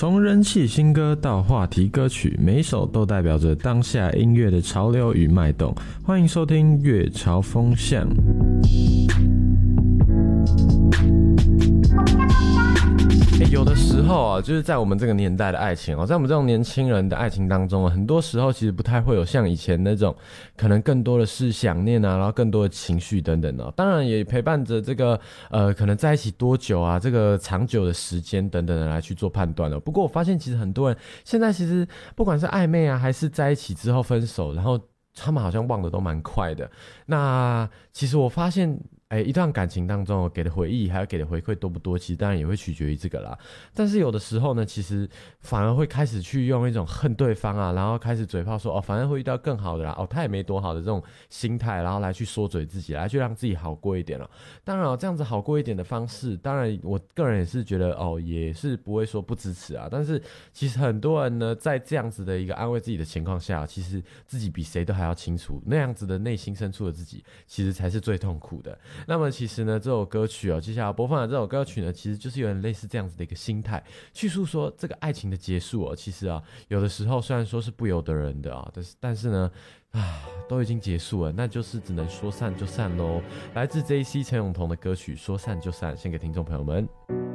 从人气新歌到话题歌曲，每一首都代表着当下音乐的潮流与脉动。欢迎收听乐潮风向。有的时候啊，就是在我们这个年代的爱情在我们这种年轻人的爱情当中很多时候其实不太会有像以前那种可能更多的是想念啊，然后更多的情绪等等当然也陪伴着这个可能在一起多久啊，这个长久的时间等等的来去做判断不过我发现其实很多人现在其实不管是暧昧啊，还是在一起之后分手，然后他们好像忘得都蛮快的。那其实我发现一段感情当中给的回忆还有给的回馈多不多，其实当然也会取决于这个啦。但是有的时候呢，其实反而会开始去用一种恨对方啊，然后开始嘴炮说反正会遇到更好的啦，他也没多好的这种心态，然后来去说嘴自己，来去让自己好过一点当然这样子好过一点的方式，当然我个人也是觉得也是不会说不支持啊。但是其实很多人呢，在这样子的一个安慰自己的情况下，其实自己比谁都还要清楚，那样子的内心深处的自己，其实才是最痛苦的。那么其实呢，这首歌曲接下来播放的这首歌曲呢，其实就是有点类似这样子的一个心态，去诉说这个爱情的结束其实有的时候虽然说是不由得人的但是呢都已经结束了，那就是只能说散就散咯。来自 JC 陈永彤的歌曲《说散就散》，献给听众朋友们。